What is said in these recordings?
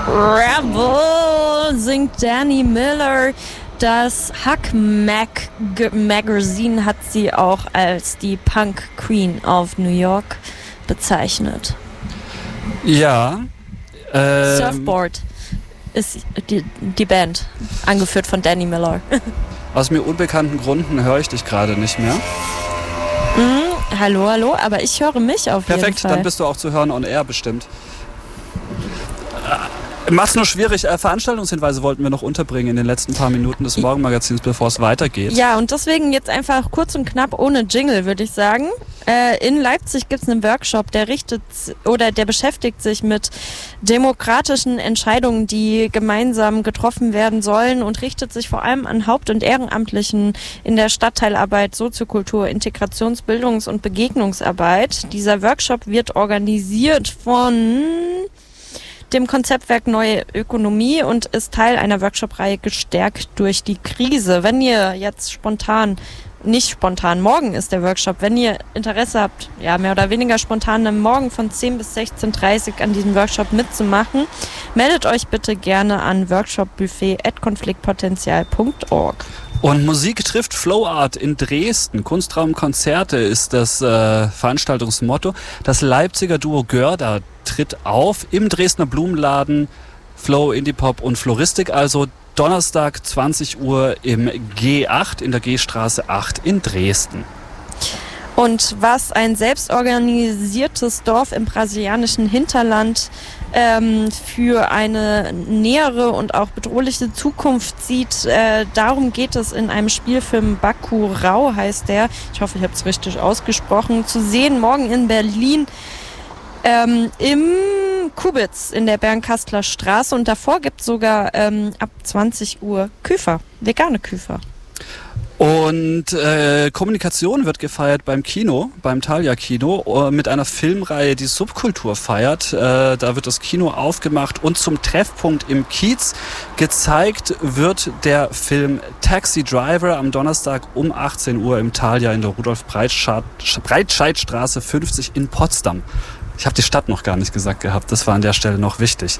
Rebel singt Danny Miller. Das Hack Magazine hat sie auch als die Punk Queen of New York bezeichnet. Ja. Surfboard ist die Band, angeführt von Danny Miller. Aus mir unbekannten Gründen höre ich dich gerade nicht mehr. Hallo, aber ich höre mich auf jeden Fall. Perfekt, dann bist du auch zu hören on air bestimmt. Macht's nur schwierig. Veranstaltungshinweise wollten wir noch unterbringen in den letzten paar Minuten des Morgenmagazins, bevor es weitergeht. Ja, und deswegen jetzt einfach kurz und knapp ohne Jingle, würde ich sagen. In Leipzig gibt es einen Workshop, der beschäftigt sich mit demokratischen Entscheidungen, die gemeinsam getroffen werden sollen und richtet sich vor allem an Haupt- und Ehrenamtlichen in der Stadtteilarbeit, Soziokultur, Integrations-, Bildungs- und Begegnungsarbeit. Dieser Workshop wird organisiert von dem Konzeptwerk Neue Ökonomie und ist Teil einer Workshop-Reihe Gestärkt durch die Krise. Wenn ihr jetzt morgen ist der Workshop, wenn ihr Interesse habt, ja, mehr oder weniger spontan am Morgen von 10 bis 16:30 Uhr an diesem Workshop mitzumachen, meldet euch bitte gerne an workshopbuffet@konfliktpotenzial.org. Und Musik trifft Flow Art in Dresden. Kunstraumkonzerte ist das Veranstaltungsmotto. Das Leipziger Duo Görda tritt auf im Dresdner Blumenladen. Flow, Indie Pop und Floristik. Also Donnerstag 20 Uhr im G8 in der G-Straße 8 in Dresden. Und was ein selbstorganisiertes Dorf im brasilianischen Hinterland für eine nähere und auch bedrohliche Zukunft sieht, darum geht es in einem Spielfilm. Bacurau heißt der. Ich hoffe, ich habe es richtig ausgesprochen. Zu sehen morgen in Berlin im Kubitz in der Bernkastler Straße. Und davor gibt es sogar ab 20 Uhr Küfer, vegane Küfer. Und Kommunikation wird gefeiert beim Kino, beim Thalia Kino, mit einer Filmreihe, die Subkultur feiert. Da wird das Kino aufgemacht und zum Treffpunkt im Kiez gezeigt wird der Taxi Driver am Donnerstag um 18 Uhr im Thalia in der Rudolf-Breitscheid-Straße 50 in Potsdam. Ich habe die Stadt noch gar nicht gesagt gehabt, das war an der Stelle noch wichtig.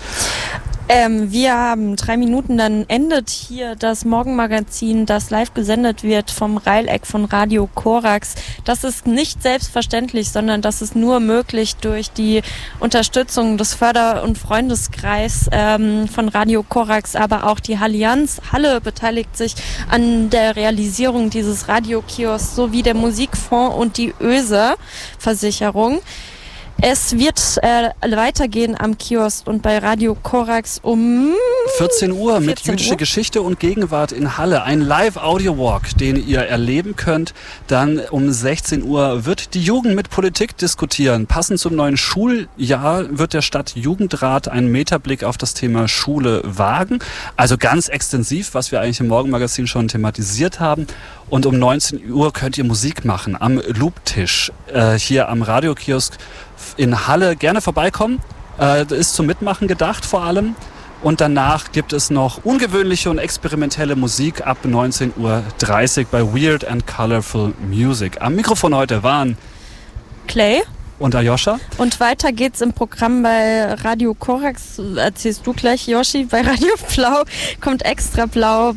Wir haben 3 Minuten, dann endet hier das Morgenmagazin, das live gesendet wird vom Reileck von Radio Korax. Das ist nicht selbstverständlich, sondern das ist nur möglich durch die Unterstützung des Förder- und Freundeskreis von Radio Korax, aber auch die Allianz Halle beteiligt sich an der Realisierung dieses Radiokiosks sowie der Musikfonds und die ÖSE-Versicherung. Es wird weitergehen am Kiosk und bei Radio Korax um 14 Uhr mit jüdische Geschichte und Gegenwart in Halle. Ein Live-Audio-Walk, den ihr erleben könnt. Dann um 16 Uhr wird die Jugend mit Politik diskutieren. Passend zum neuen Schuljahr wird der Stadtjugendrat einen Meterblick auf das Thema Schule wagen. Also ganz extensiv, was wir eigentlich im Morgenmagazin schon thematisiert haben. Und um 19 Uhr könnt ihr Musik machen am Looptisch hier am Radiokiosk in Halle. Gerne vorbeikommen. Ist zum Mitmachen gedacht vor allem. Und danach gibt es noch ungewöhnliche und experimentelle Musik ab 19:30 Uhr bei Weird and Colorful Music. Am Mikrofon heute waren Clay und Ayosha. Und weiter geht's im Programm bei Radio Korax. Erzählst du gleich, Yoshi. Bei Radio Blau kommt Extra Blau.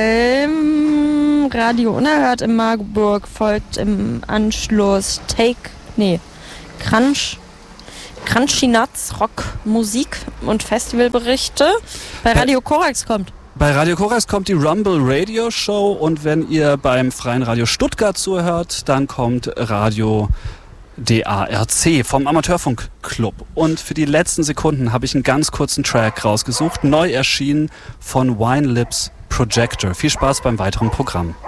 Beim Radio Unerhört in Marburg folgt im Anschluss Crunchy Nuts, Rock, Musik und Festivalberichte. Bei Radio Korax kommt die Rumble Radio Show und wenn ihr beim Freien Radio Stuttgart zuhört, dann kommt Radio DARC vom Amateurfunkclub. Und für die letzten Sekunden habe ich einen ganz kurzen Track rausgesucht, neu erschienen von Wine Lips Projector. Viel Spaß beim weiteren Programm.